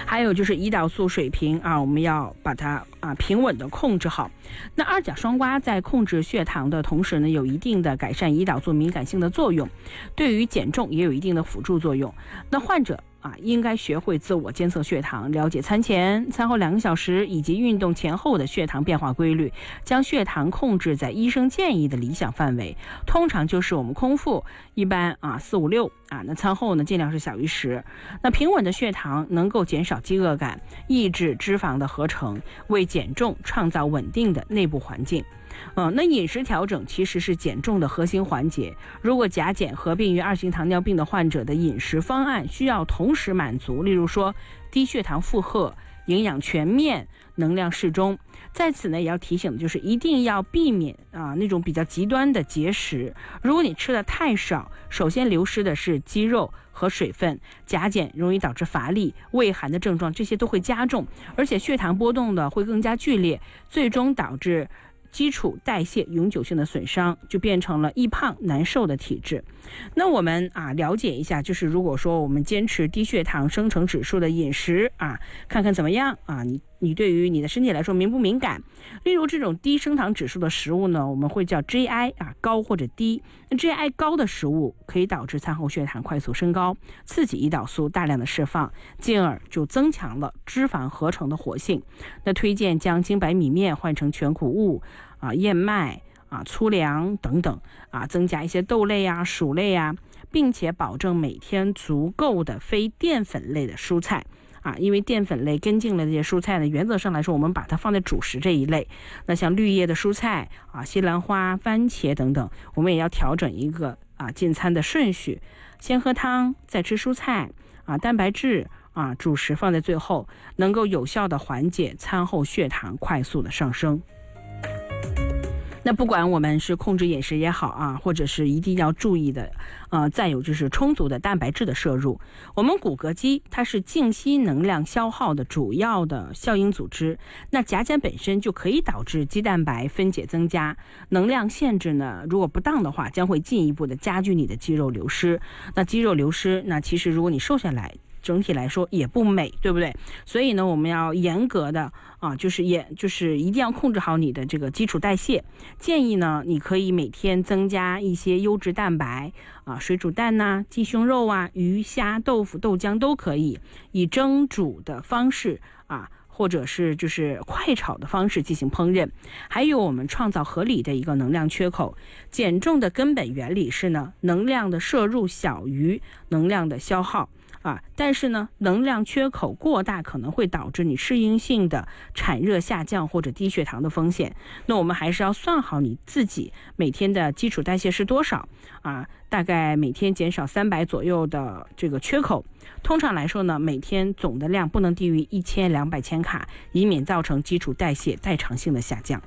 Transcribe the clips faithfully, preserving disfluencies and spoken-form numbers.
还有就是胰岛素水平啊，我们要把它啊平稳的控制好。那二甲双胍在控制血糖的同时呢，有一定的改善胰岛素敏感性的作用，对于减重也有一定的辅助作用。那患者啊，应该学会自我监测血糖，了解餐前、餐后两个小时以及运动前后的血糖变化规律，将血糖控制在医生建议的理想范围。通常就是我们空腹一般啊四五六啊，那餐后呢尽量是小于十。那平稳的血糖能够减少饥饿感，抑制脂肪的合成，为减重创造稳定的内部环境。嗯，那饮食调整其实是减重的核心环节。如果甲减合并于二型糖尿病的患者的饮食方案需要同时满足，例如说低血糖负荷、营养全面、能量适中。在此呢，也要提醒的就是一定要避免啊那种比较极端的节食。如果你吃的太少，首先流失的是肌肉和水分，甲减容易导致乏力、畏寒的症状，这些都会加重，而且血糖波动的会更加剧烈，最终导致基础代谢永久性的损伤，就变成了易胖难受的体质。那我们啊了解一下，就是如果说我们坚持低血糖生成指数的饮食啊，看看怎么样啊？你你对于你的身体来说敏不敏感？例如这种低升糖指数的食物呢，我们会叫 G I 啊高或者低。那 G I 高的食物可以导致餐后血糖快速升高，刺激胰岛素大量的释放，进而就增强了脂肪合成的活性。那推荐将精白米面换成全谷物啊、燕麦啊、粗粮等等啊，增加一些豆类啊、薯类啊，并且保证每天足够的非淀粉类的蔬菜啊，因为淀粉类根茎类的这些蔬菜呢，原则上来说我们把它放在主食这一类。那像绿叶的蔬菜啊，西兰花、番茄等等，我们也要调整一个啊进餐的顺序，先喝汤再吃蔬菜啊，蛋白质啊主食放在最后，能够有效的缓解餐后血糖快速的上升。那不管我们是控制饮食也好啊，或者是一定要注意的，呃，再有就是充足的蛋白质的摄入。我们骨骼肌它是静息能量消耗的主要的效应组织，那甲减本身就可以导致肌蛋白分解增加，能量限制呢，如果不当的话，将会进一步的加剧你的肌肉流失。那肌肉流失，那其实如果你瘦下来，整体来说也不美，对不对？所以呢，我们要严格的啊，就是也就是一定要控制好你的这个基础代谢。建议呢，你可以每天增加一些优质蛋白啊，水煮蛋呐、啊、鸡胸肉啊、鱼虾、豆腐、豆浆都可以，以蒸煮的方式啊，或者是就是快炒的方式进行烹饪。还有我们创造合理的一个能量缺口。减重的根本原理是呢，能量的摄入小于能量的消耗。啊，但是呢，能量缺口过大可能会导致你适应性的产热下降或者低血糖的风险。那我们还是要算好你自己每天的基础代谢是多少啊，大概每天减少三百左右的这个缺口。通常来说呢，每天总的量不能低于一千两百千卡，以免造成基础代谢代偿性的下降。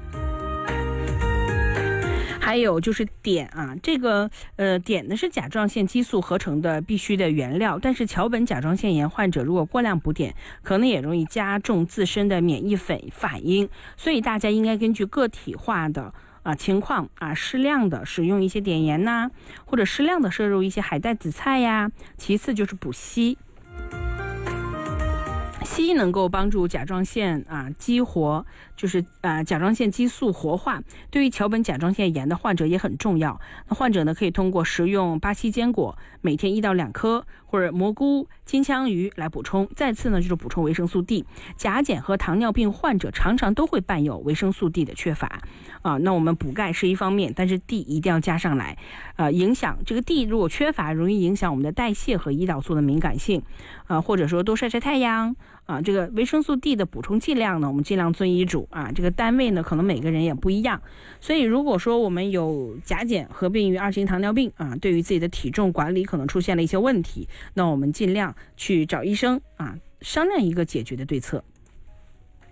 还有就是碘啊，这个呃碘呢是甲状腺激素合成的必须的原料，但是桥本甲状腺炎患者如果过量补碘，可能也容易加重自身的免疫反反应，所以大家应该根据个体化的啊情况啊，适量的使用一些碘盐呐、啊，或者适量的摄入一些海带紫菜呀。其次就是补硒。硒能够帮助甲状腺啊激活，就是啊甲状腺激素活化，对于桥本甲状腺炎的患者也很重要。那患者呢可以通过食用巴西坚果，每天一到两颗，或者蘑菇、金枪鱼来补充。再次呢就是补充维生素 D。甲减和糖尿病患者常常都会伴有维生素 D 的缺乏啊。那我们补钙是一方面，但是 D 一定要加上来，呃，影响这个 D 如果缺乏，容易影响我们的代谢和胰岛素的敏感性啊，或者说多晒晒太阳。啊，这个维生素 D 的补充剂量呢，我们尽量遵医嘱啊。这个单位呢，可能每个人也不一样。所以，如果说我们有甲减合并于二型糖尿病啊，对于自己的体重管理可能出现了一些问题，那我们尽量去找医生啊，商量一个解决的对策。